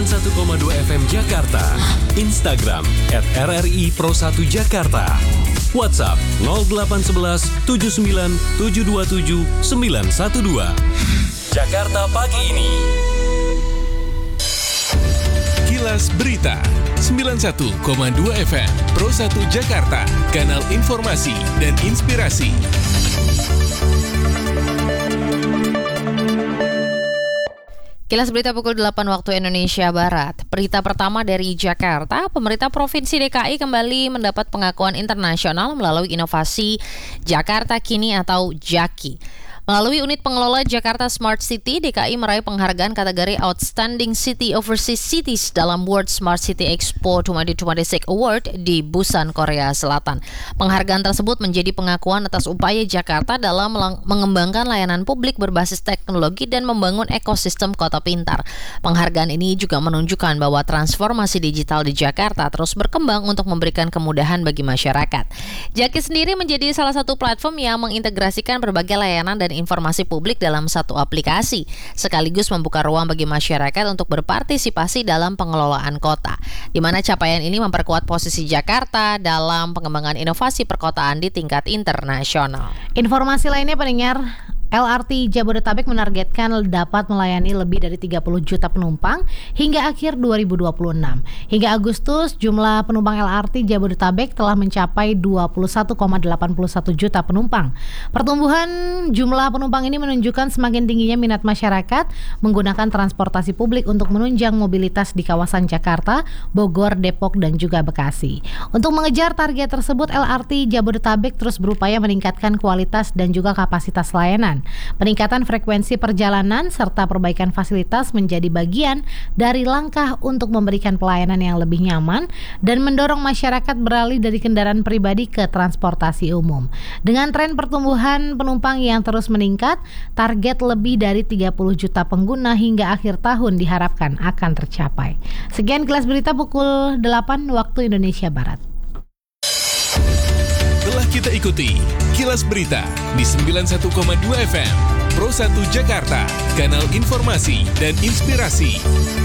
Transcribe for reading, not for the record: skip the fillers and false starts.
91,2 FM Jakarta. Instagram @RRI Pro 1 Jakarta. WhatsApp 0811 79 727 912. Jakarta pagi ini. Kilas Berita 91,2 FM Pro 1 Jakarta, kanal informasi dan inspirasi. Kilas Berita pukul 8 waktu Indonesia Barat. Berita pertama dari Jakarta, pemerintah Provinsi DKI kembali mendapat pengakuan internasional melalui inovasi Jakarta Kini atau JAKI. Melalui unit pengelola Jakarta Smart City, DKI meraih penghargaan kategori Outstanding City Overseas Cities dalam World Smart City Expo 2026 Award di Busan, Korea Selatan. Penghargaan tersebut menjadi pengakuan atas upaya Jakarta dalam mengembangkan layanan publik berbasis teknologi dan membangun ekosistem kota pintar. Penghargaan ini juga menunjukkan bahwa transformasi digital di Jakarta terus berkembang untuk memberikan kemudahan bagi masyarakat. JAKI sendiri menjadi salah satu platform yang mengintegrasikan berbagai layanan dan informasi publik dalam satu aplikasi, sekaligus membuka ruang bagi masyarakat untuk berpartisipasi dalam pengelolaan kota, di mana capaian ini memperkuat posisi Jakarta dalam pengembangan inovasi perkotaan di tingkat internasional. Informasi lainnya pendengar, LRT Jabodetabek menargetkan dapat melayani lebih dari 30 juta penumpang hingga akhir 2026. Hingga Agustus, jumlah penumpang LRT Jabodetabek telah mencapai 21,81 juta penumpang. Pertumbuhan jumlah penumpang ini menunjukkan semakin tingginya minat masyarakat menggunakan transportasi publik untuk menunjang mobilitas di kawasan Jakarta, Bogor, Depok, dan juga Bekasi. Untuk mengejar target tersebut, LRT Jabodetabek terus berupaya meningkatkan kualitas dan juga kapasitas layanan. Peningkatan frekuensi perjalanan serta perbaikan fasilitas menjadi bagian dari langkah untuk memberikan pelayanan yang lebih nyaman dan mendorong masyarakat beralih dari kendaraan pribadi ke transportasi umum. Dengan tren pertumbuhan penumpang yang terus meningkat, target lebih dari 30 juta pengguna hingga akhir tahun diharapkan akan tercapai. Sekian Kilas Berita pukul 8 waktu Indonesia Barat. Telah kita ikuti Kilas Berita di 91,2 FM Pro 1 Jakarta, kanal informasi dan inspirasi.